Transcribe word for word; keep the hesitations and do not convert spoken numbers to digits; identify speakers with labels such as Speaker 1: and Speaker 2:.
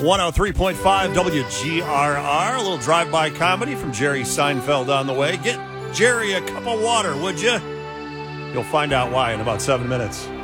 Speaker 1: one oh three point five W G R R. A little drive-by comedy from Jerry Seinfeld on the way. Get Jerry a cup of water, would you? You'll find out why in about seven minutes.